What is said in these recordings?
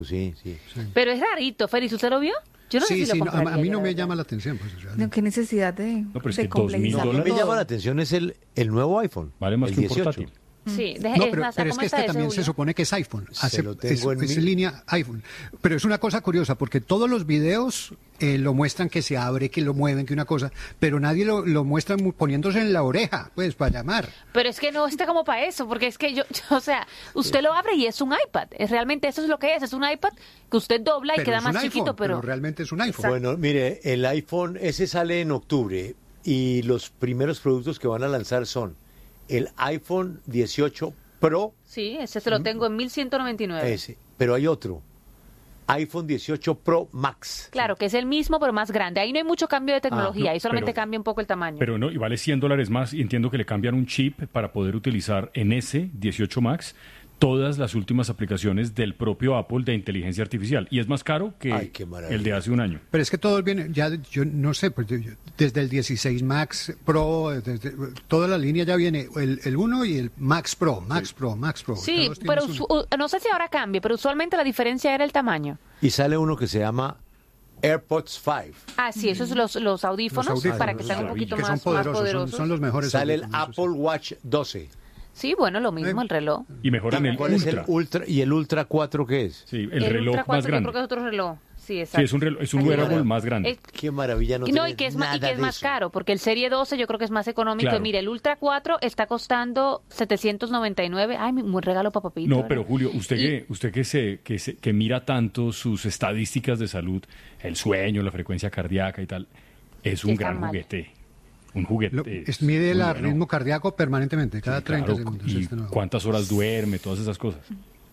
Sí, sí. Pero es rarito, Félix, ¿usted lo vio? Yo no sé Sí, si lo sí, compraría, a mí no la me verdad. llama la atención. Pues, No, qué necesidad de, No, pero es de que complejizar Lo que me todo. llama la atención es el nuevo iPhone, Vale más el que un 18. portátil. Sí, No, es pero, más, pero es ¿cómo que está este ese, también se Julio? supone que es iPhone. Se lo tengo en es mi- línea iPhone. Pero es una cosa curiosa, porque todos los videos lo muestran que se abre, que lo mueven, que una cosa, pero nadie lo muestra poniéndose en la oreja, pues, para llamar. Pero es que no está como para eso, porque es que o sea, usted lo abre y es un iPad. Es realmente eso es lo que es un iPad que usted dobla y Pero queda es un más iPhone, chiquito, pero realmente es un iPhone. Bueno, mire, el iPhone ese sale en octubre y los primeros productos que van a lanzar son el iPhone 18 Pro, sí, ese se lo tengo en 1199. ese, pero hay otro, iPhone 18 Pro Max. Claro, que es el mismo, pero más grande. Ahí no hay mucho cambio de tecnología, no, ahí solamente pero- cambia un poco el tamaño. Pero no, y vale $100 más, y entiendo que le cambian un chip para poder utilizar en ese 18 Max todas las últimas aplicaciones del propio Apple de inteligencia artificial. Y es más caro que Ay, qué maravilla. el de hace un año. Pero es que todo viene, ya yo no sé, pues, desde el 16 Max Pro, toda la línea ya viene el 1 y el Max Pro, Max Pro, Max Pro. Sí, Todos pero tienen su- no sé si ahora cambie, pero usualmente la diferencia era el tamaño. Y sale uno que se llama AirPods 5. Ah, sí, esos son los audífonos, Los audífonos, para que sean un maravilla. poquito que son más poderosos, poderosos. son los mejores. Sale el audífonos, Apple Watch 12. Sí, bueno, lo mismo, el reloj. Y mejoran el ¿Cuál es Ultra. el Ultra? ¿Y el Ultra 4 qué es? Sí, el reloj Ultra 4 más yo grande. creo que es otro reloj. Sí, Sí, exacto. es un Así wearable es. más grande. Qué maravilla, no Y tienes que es nada más de eso. caro, porque el Serie 12 yo creo que es más económico. Claro. Y mire, el Ultra 4 está costando 799. Ay, muy regalo para papito. No, ¿verdad? pero Julio, usted Y- que mira tanto sus estadísticas de salud, el sueño, la frecuencia cardíaca y tal, es un Está gran mal. juguete. Un juguete. Mide el muy bueno. ritmo cardíaco permanentemente, cada Sí, 30 claro, segundos. y este nuevo. cuántas horas duerme, todas esas cosas.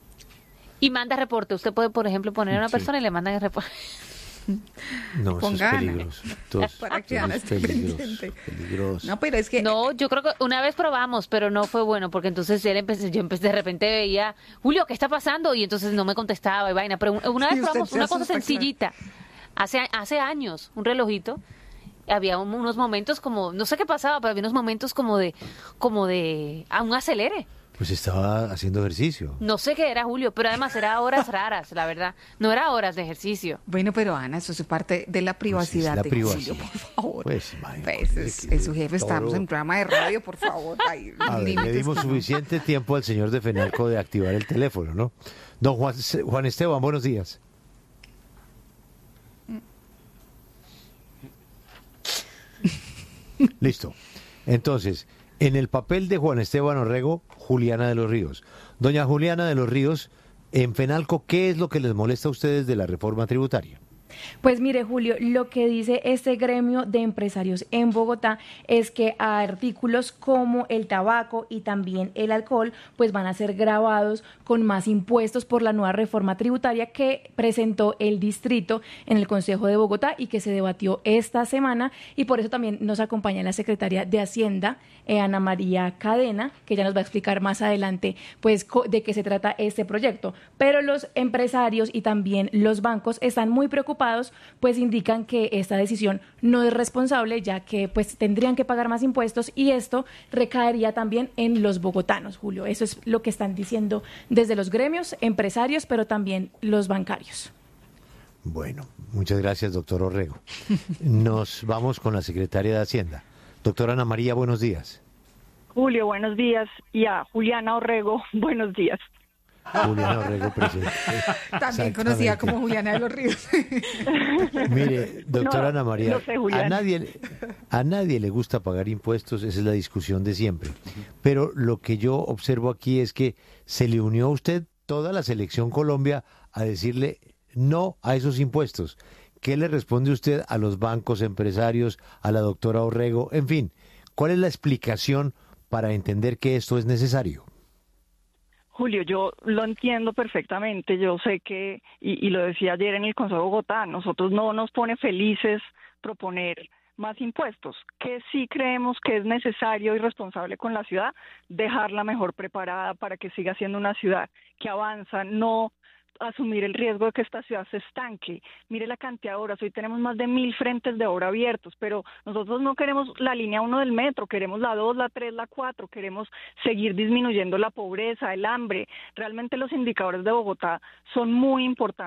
Y manda reporte. Usted puede, por ejemplo, poner a una Sí. persona y le mandan el reporte. No, eso Con es ganas. peligroso. Entonces, Para que eso Ana es esté peligroso, pendiente. peligroso. No, pero es que No, yo creo que una vez probamos, pero no fue bueno, porque entonces yo empecé, de repente veía, Julio, ¿qué está pasando? Y entonces no me contestaba y vaina. Pero una Sí, vez usted probamos se una cosa asusta, claro. sencillita, hace años, un relojito. Había unos momentos como, no sé qué pasaba, pero había unos momentos como de a un acelere. Pues estaba haciendo ejercicio. No sé qué era, Julio, pero además era horas raras, la verdad. No era horas de ejercicio. bueno, pero Ana, eso es parte de la privacidad la de privacidad. Julio, por favor. Pues, imagínate, Pues, es su jefe, estamos todo. en un programa de radio, por favor. Hay A ver, le límites, dimos ¿no? suficiente tiempo al señor de Fenalco de activar el teléfono, ¿no? Don Juan Esteban, buenos días. Listo. Entonces, en el papel de Juan Esteban Orrego, Juliana de los Ríos. Doña Juliana de los Ríos, en Fenalco, ¿qué es lo que les molesta a ustedes de la reforma tributaria? Pues mire, Julio, lo que dice este gremio de empresarios en Bogotá es que artículos como el tabaco y también el alcohol pues van a ser gravados con más impuestos por la nueva reforma tributaria que presentó el distrito en el Consejo de Bogotá y que se debatió esta semana, y por eso también nos acompaña la secretaria de Hacienda, Ana María Cadena, que ya nos va a explicar más adelante pues de qué se trata este proyecto. Pero los empresarios y también los bancos están muy preocupados, pues indican que esta decisión no es responsable, ya que pues tendrían que pagar más impuestos y esto recaería también en los bogotanos, Julio. Eso es lo que están diciendo desde los gremios empresarios, pero también los bancarios. Bueno, muchas gracias, doctor Orrego. Nos vamos con la secretaria de Hacienda. Doctora Ana María, buenos días. Julio, buenos días. Y a Juliana Orrego, buenos días. Juliana Orrego presente. También conocida Exactamente. como Juliana de los Ríos. Mire, doctora No, Ana María, no sé, Julián. a nadie le gusta pagar impuestos, esa es la discusión de siempre. Pero lo que yo observo aquí es que se le unió a usted toda la selección Colombia a decirle no a esos impuestos. ¿Qué le responde usted a los bancos, empresarios, a la doctora Orrego? En fin, ¿cuál es la explicación para entender que esto es necesario? Julio, yo lo entiendo perfectamente. Yo sé que, y lo decía ayer en el Consejo de Bogotá, nosotros no nos pone felices proponer más impuestos, que sí creemos que es necesario y responsable con la ciudad, dejarla mejor preparada para que siga siendo una ciudad que avanza, no asumir el riesgo de que esta ciudad se estanque. Mire la cantidad de obras, hoy tenemos más de 1.000 frentes de obra abiertos, pero nosotros no queremos la línea 1 del metro, queremos la 2, la 3, la 4, queremos seguir disminuyendo la pobreza, el hambre. Realmente los indicadores de Bogotá son muy importantes.